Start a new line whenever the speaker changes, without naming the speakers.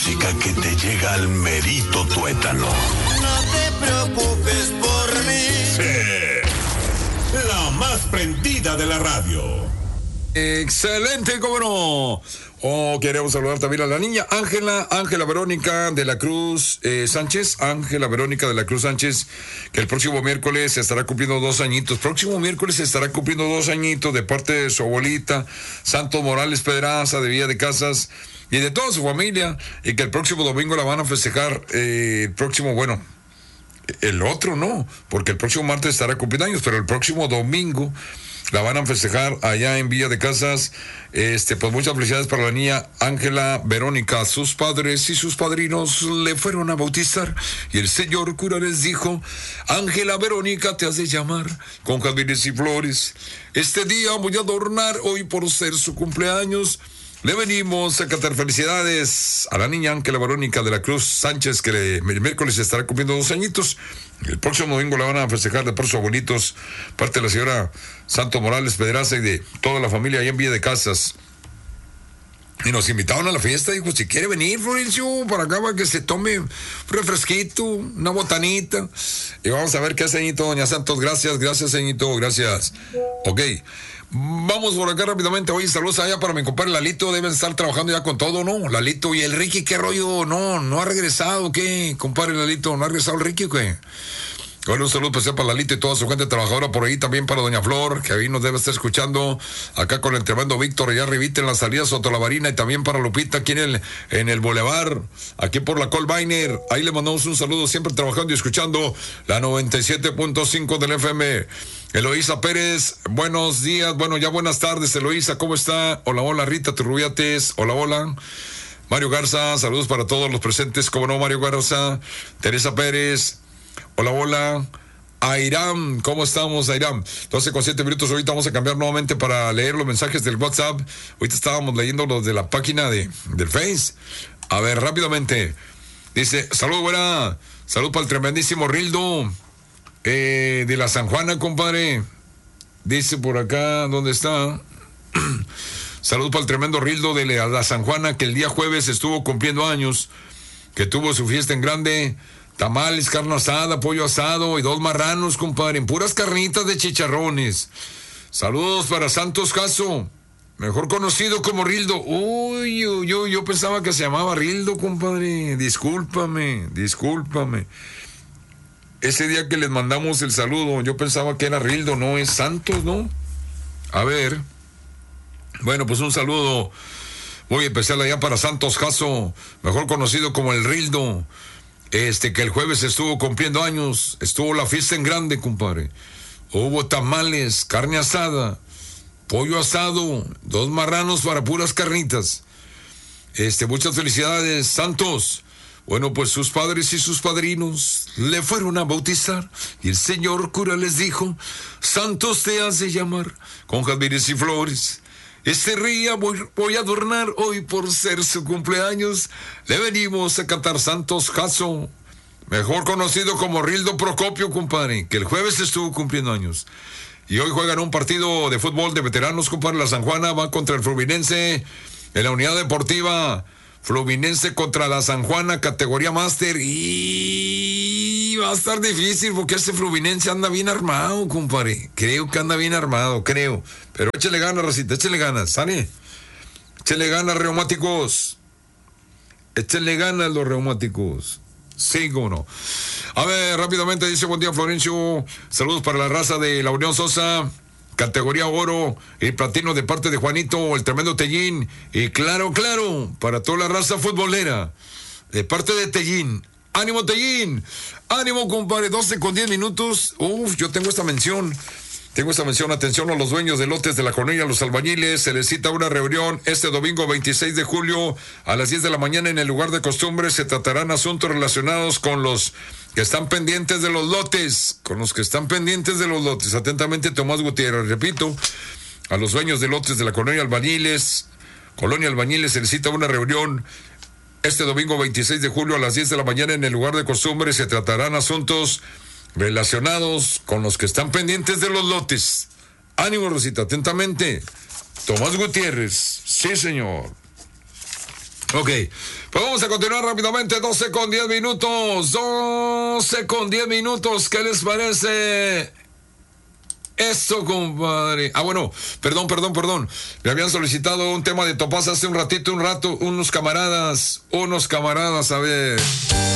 música que te llega al merito tuétano.
No te preocupes por mí.
Sí, la más prendida de la radio.
Excelente, cómo no. Queremos saludar también a la niña Ángela Verónica de la Cruz Sánchez, Ángela Verónica de la Cruz Sánchez, que el próximo miércoles estará cumpliendo 2 añitos. Próximo miércoles estará cumpliendo 2 añitos de parte de su abuelita, Santos Morales Pedraza, de Villa de Casas, y de toda su familia, y que el próximo domingo la van a festejar, el otro no, porque el próximo martes estará cumpliendo años, pero el próximo domingo la van a festejar allá en Villa de Casas. Pues muchas felicidades para la niña Ángela Verónica. Sus padres y sus padrinos le fueron a bautizar y el señor cura les dijo: Ángela Verónica, te has de llamar con jazmines y flores. Este día voy a adornar hoy por ser su cumpleaños. Le venimos a cantar felicidades a la niña Ángela Verónica de la Cruz Sánchez, que el miércoles estará cumpliendo 2 añitos. El próximo domingo la van a festejar de por sus abuelitos, parte de la señora Santos Morales Pedraza y de toda la familia allá en Villa de Casas. Y nos invitaron a la fiesta, dijo, si quiere venir, Florencio, para acá para que se tome un refresquito, una botanita. Y vamos a ver qué hace, señorito, doña Santos. Gracias, señorito, gracias. Ok. Vamos por acá rápidamente. Oye, saludos allá para mi compadre Lalito. Deben estar trabajando ya con todo, ¿no? Lalito. ¿Y el Ricky qué rollo? No ha regresado, ¿qué? Compadre Lalito, ¿no ha regresado el Ricky o qué? Bueno, un saludo especial para Lalito y toda su gente trabajadora por ahí. También para doña Flor, que ahí nos debe estar escuchando. Acá con el tremendo Víctor, allá arribita en la salida Sotolavarina. Y también para Lupita aquí en el Boulevard, aquí por la Colbiner. Ahí le mandamos un saludo, siempre trabajando y escuchando la 97.5 del FM. Eloísa Pérez, buenos días, ya buenas tardes, Eloísa, ¿cómo está? Hola, Rita Turrubiates, hola. Mario Garza, saludos para todos los presentes, ¿cómo no, Mario Garza? Teresa Pérez, hola. Airam, ¿cómo estamos, Airam? 12:07, ahorita vamos a cambiar nuevamente para leer los mensajes del WhatsApp. Ahorita estábamos leyendo los de la página del Face. A ver, rápidamente. Dice, salud para el tremendísimo Rildo. De la San Juana, compadre. Dice por acá, ¿dónde está? Salud para el tremendo Rildo de la San Juana, que el día jueves estuvo cumpliendo años, que tuvo su fiesta en grande, tamales, carne asada, pollo asado y 2 marranos, compadre, en puras carnitas de chicharrones. Saludos para Santos Caso, mejor conocido como Rildo. Uy, yo pensaba que se llamaba Rildo, compadre. Discúlpame. Ese día que les mandamos el saludo, yo pensaba que era Rildo, no es Santos, ¿no? A ver. Bueno, pues un saludo muy especial allá para Santos Caso, mejor conocido como el Rildo. Que el jueves estuvo cumpliendo años, estuvo la fiesta en grande, compadre. Hubo tamales, carne asada, pollo asado, 2 marranos para puras carnitas. Muchas felicidades, Santos. Bueno, pues sus padres y sus padrinos le fueron a bautizar y el señor cura les dijo: Santos te has de llamar con jazmines y flores. Este día voy a adornar hoy por ser su cumpleaños. Le venimos a cantar Santos Caso, mejor conocido como Rildo Procopio, compadre, que el jueves estuvo cumpliendo años. Y hoy juegan un partido de fútbol de veteranos, compadre. La San Juana va contra el Fluminense en la unidad deportiva. Fluminense contra la San Juana, categoría máster, y va a estar difícil porque este Fluminense anda bien armado, compadre. Creo que anda bien armado, pero échale ganas, Racita, échale ganas, ¿sale? Échale ganas, reumáticos. Échale ganas los reumáticos. Sí, cómo no. A ver, rápidamente dice, buen día, Florencio. Saludos para la raza de la Unión Sosa. Categoría oro y platino de parte de Juanito, el tremendo Tellín. Y claro, para toda la raza futbolera, de parte de Tellín. ¡Ánimo, Tellín! ¡Ánimo, compadre! 12:10. Yo tengo esta mención. Atención a los dueños de lotes de la colonia Los Albañiles. Se les cita una reunión este domingo 26 de julio a las 10 de la mañana en el lugar de costumbre. Se tratarán asuntos relacionados con los que están pendientes de los lotes. Atentamente, Tomás Gutiérrez. Repito, a los dueños de lotes de la colonia Albañiles se les cita una reunión este domingo 26 de julio a las 10 de la mañana en el lugar de costumbre. Se tratarán asuntos relacionados con los que están pendientes de los lotes. Ánimo, Rosita, atentamente, Tomás Gutiérrez. Sí, señor. Ok, pues vamos a continuar rápidamente, 12 con 10 minutos, 12 con 10 minutos, ¿qué les parece? Eso, compadre. Bueno, perdón. Me habían solicitado un tema de Topaz hace un rato, unos camaradas, a ver.